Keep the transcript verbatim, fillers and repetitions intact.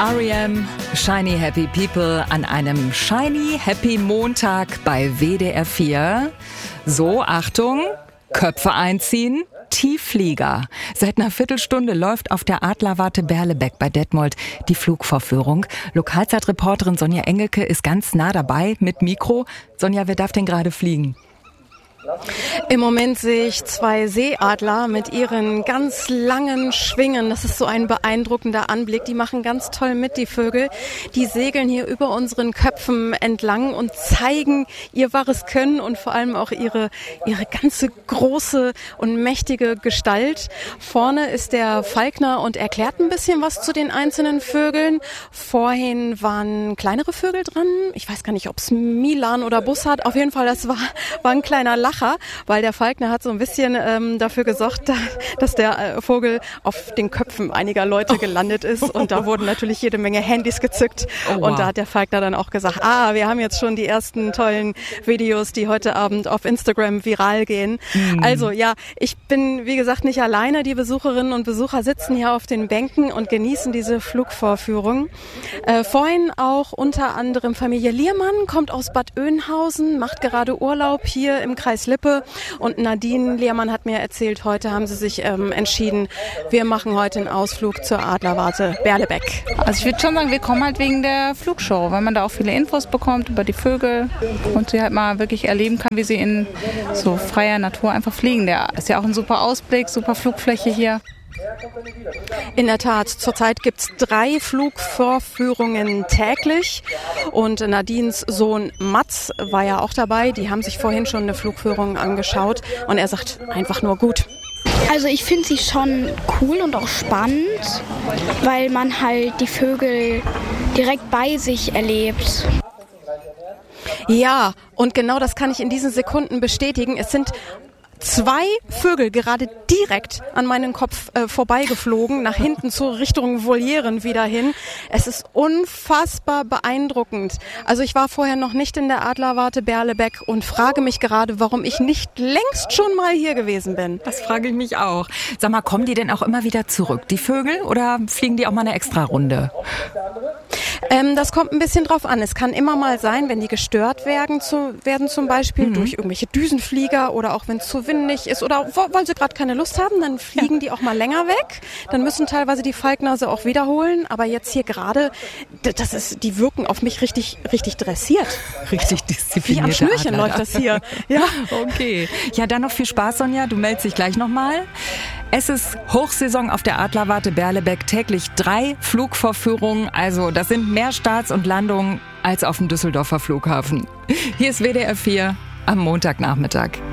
R E M, Shiny Happy People an einem Shiny Happy Montag bei W D R vier. So, Achtung, Köpfe einziehen, Tiefflieger. Seit einer Viertelstunde läuft auf der Adlerwarte Berlebeck bei Detmold die Flugvorführung. Lokalzeitreporterin Sonja Engelke ist ganz nah dabei mit Mikro. Sonja, wer darf denn gerade fliegen? Im Moment sehe ich zwei Seeadler mit ihren ganz langen Schwingen. Das ist so ein beeindruckender Anblick. Die machen ganz toll mit, die Vögel. Die segeln hier über unseren Köpfen entlang und zeigen ihr wahres Können und vor allem auch ihre, ihre ganze große und mächtige Gestalt. Vorne ist der Falkner und erklärt ein bisschen was zu den einzelnen Vögeln. Vorhin waren kleinere Vögel dran. Ich weiß gar nicht, ob es Milan oder Bussard. Auf jeden Fall, das war, war ein kleiner Lacher. Weil der Falkner hat so ein bisschen ähm, dafür gesorgt, dass der äh, Vogel auf den Köpfen einiger Leute gelandet ist. Und da wurden natürlich jede Menge Handys gezückt. Oh, wow. Und da hat der Falkner dann auch gesagt, ah, wir haben jetzt schon die ersten tollen Videos, die heute Abend auf Instagram viral gehen. Mhm. Also ja, ich bin, wie gesagt, nicht alleine. Die Besucherinnen und Besucher sitzen hier auf den Bänken und genießen diese Flugvorführung. Äh, vorhin auch unter anderem Familie Liermann, kommt aus Bad Oeynhausen, macht gerade Urlaub hier im Kreis Lippe. Und Nadine Liermann hat mir erzählt, heute haben sie sich ähm, entschieden, wir machen heute einen Ausflug zur Adlerwarte Berlebeck. Also ich würde schon sagen, wir kommen halt wegen der Flugshow, weil man da auch viele Infos bekommt über die Vögel und sie halt mal wirklich erleben kann, wie sie in so freier Natur einfach fliegen. Der ist ja auch ein super Ausblick, super Flugfläche hier. In der Tat, zurzeit gibt's drei Flugvorführungen täglich und Nadines Sohn Mats war ja auch dabei. Die haben sich vorhin schon eine Flugführung angeschaut und er sagt einfach nur gut. Also ich finde sie schon cool und auch spannend, weil man halt die Vögel direkt bei sich erlebt. Ja, und genau das kann ich in diesen Sekunden bestätigen. Es sind zwei Vögel gerade direkt an meinen Kopf äh, vorbeigeflogen, nach hinten zur Richtung Volieren wieder hin. Es ist unfassbar beeindruckend. Also ich war vorher noch nicht in der Adlerwarte Berlebeck und frage mich gerade, warum ich nicht längst schon mal hier gewesen bin. Das frage ich mich auch. Sag mal, kommen die denn auch immer wieder zurück, die Vögel, oder fliegen die auch mal eine Extra-Runde? Ähm, das kommt ein bisschen drauf an. Es kann immer mal sein, wenn die gestört werden, zu, werden zum Beispiel mhm. durch irgendwelche Düsenflieger oder auch wenn es zu windig ist oder weil sie gerade keine Lust haben, dann fliegen ja. die auch mal länger weg. Dann müssen teilweise die Falkner sie auch wiederholen. Aber jetzt hier gerade, das ist, die wirken auf mich richtig, richtig dressiert. Richtig diszipliniert. Wie am Schnürchen läuft das hier. Ja. Okay. Ja, dann noch viel Spaß, Sonja. Du meldest dich gleich nochmal. Es ist Hochsaison auf der Adlerwarte Berlebeck. Täglich drei Flugvorführungen. Also das sind mehr Starts und Landungen als auf dem Düsseldorfer Flughafen. Hier ist W D R vier am Montagnachmittag.